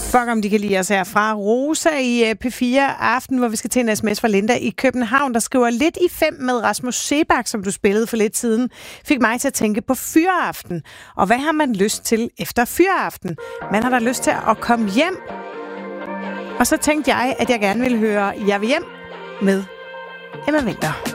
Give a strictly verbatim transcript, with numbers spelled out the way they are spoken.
Fuck om de kan lide os herfra. Rosa i P fire Aften, hvor vi skal til en sms fra Linda i København, der skriver: lidt i fem med Rasmus Seebach, som du spillede for lidt siden, fik mig til at tænke på fyreaften. Og hvad har man lyst til efter fyreaften? Man har da lyst til at komme hjem. Og så tænkte jeg, at jeg gerne ville høre Jeg vil hjem med Emma Winther.